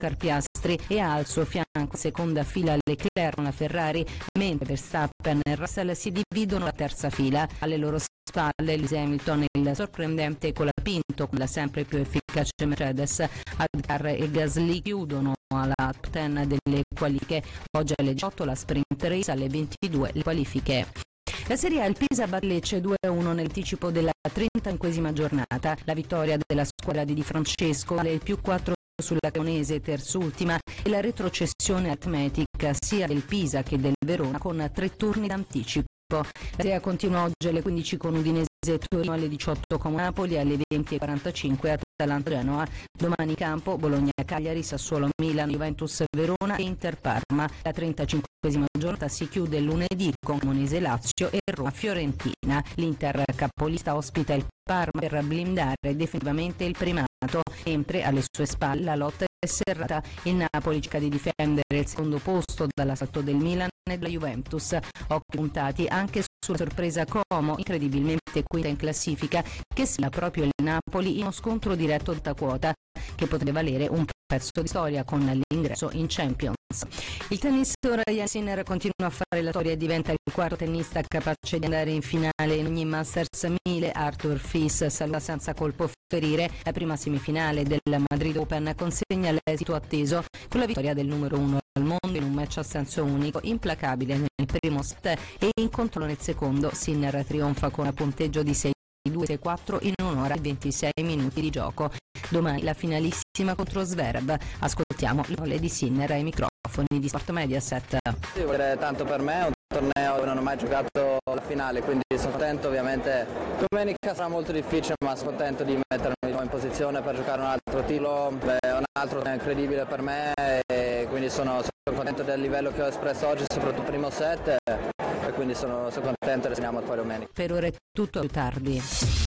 Oscar Piastri e ha al suo fianco seconda fila Leclerc con la Ferrari, mentre Verstappen e Russell si dividono la terza fila. Alle loro spalle Lewis Hamilton e il sorprendente Colapinto con la sempre più efficace Mercedes. Algar e Gasly chiudono alla top 10 delle qualifiche. Oggi alle 18 la sprint race, alle 22 le qualifiche. La Serie A, il Pisa batte Lecce 2-1 nell'anticipo della 35esima giornata. La vittoria della squadra di Di Francesco vale il +4 sulla Cremonese, terzultima, e la retrocessione aritmetica sia del Pisa che del Verona con 3 turni d'anticipo. La Serie A continua oggi alle 15 con Udinese Torino, alle 18 con Napoli, alle 20:45 Atalanta-Genoa. Domani in campo Bologna-Cagliari, Sassuolo-Milan, Juventus-Verona e Inter-Parma. La 35esima giornata si chiude lunedì con Monese-Lazio e Roma-Fiorentina. L'Inter capolista ospita il Parma per blindare definitivamente il primato, mentre alle sue spalle la lotta è serrata. Il Napoli cerca di difendere il secondo posto dall'assalto del Milan e della Juventus. Occhi puntati anche sulla sorpresa Como, incredibilmente quinta in classifica, che sfida proprio il Napoli in uno scontro diretto da quota che potrebbe valere un pezzo di storia con l'ingresso in Champions. Il tennista Ryan Sinner continua a fare la storia e diventa il quarto tennista capace di andare in finale in ogni Masters 1000. Arthur Fils saluta senza colpo ferire la prima semifinale del Madrid Open, consegna l'esito atteso con la vittoria del numero 1 al mondo in un match a senso unico, implacabile nel primo set e in controllo nel secondo. Sinner trionfa con un punteggio di 6-2-6-4 in un'ora e 26 minuti di gioco. Domani la finalissima contro Zverev. Ascoltiamo le parole di Sinner ai microfoni di Sport Mediaset. Vuol dire tanto per me, è un torneo dove non ho mai giocato la finale, quindi sono contento. Ovviamente domenica sarà molto difficile, ma sono contento di mettermi in posizione per giocare un altro titolo, un altro torneo incredibile per me, e quindi sono contento del livello che ho espresso oggi, soprattutto il primo set, e quindi sono contento e segniamo poi domenica. Per ora è tutto, più tardi.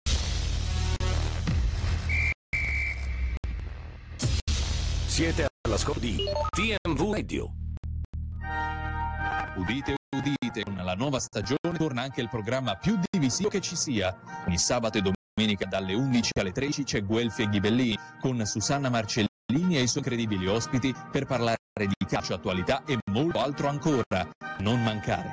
Siete all'ascolto di TMV Radio. Udite, udite, con la nuova stagione torna anche il programma più divisivo che ci sia. Ogni sabato e domenica dalle 11 alle 13 c'è Guelfi e Ghibellini con Susanna Marcellini e i suoi incredibili ospiti per parlare di calcio, attualità e molto altro ancora. Non mancare.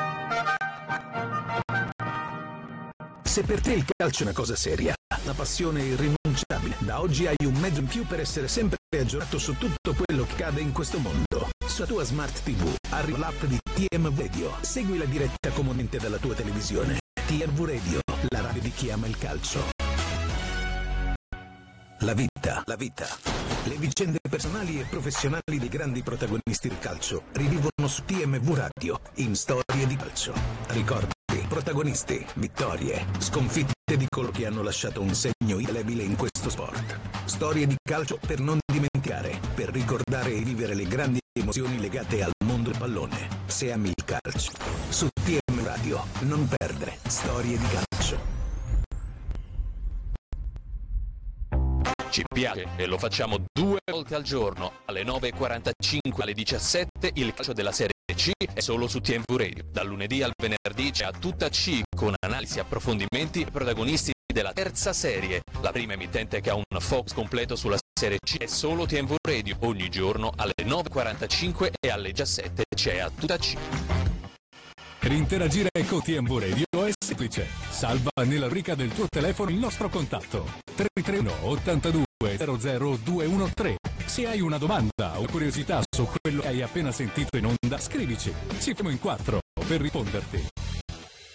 Se per te il calcio è una cosa seria, una passione irrinunciabile, da oggi hai un mezzo in più per essere sempre aggiornato su tutto quello che accade in questo mondo. Sulla tua Smart TV arriva l'app di TMV Radio. Segui la diretta comodamente dalla tua televisione. TMV Radio, la radio di chi ama il calcio. La vita. Le vicende personali e professionali dei grandi protagonisti del calcio rivivono su TMV Radio in Storie di Calcio. Ricordi, protagonisti, vittorie, sconfitte di coloro che hanno lasciato un segno indelebile in questo sport. Storie di calcio per non dimenticare, per ricordare e vivere le grandi emozioni legate al mondo del pallone. Se ami il calcio, su TMV Radio, non perdere Storie di Calcio. Ci piace e lo facciamo 2 volte al giorno, alle 9:45, alle 17, il calcio della Serie C è solo su TMV Radio. Dal lunedì al venerdì c'è A Tutta C con analisi, approfondimenti e protagonisti della terza serie. La prima emittente che ha un focus completo sulla Serie C è solo TMV Radio. Ogni giorno alle 9:45 e alle 17 c'è A Tutta C. Per interagire con TMV Radio è semplice. Salva nella rubrica del tuo telefono il nostro contatto 331 82 00 213. Se hai una domanda o curiosità su quello che hai appena sentito in onda, scrivici. Ci siamo in 4 per risponderti.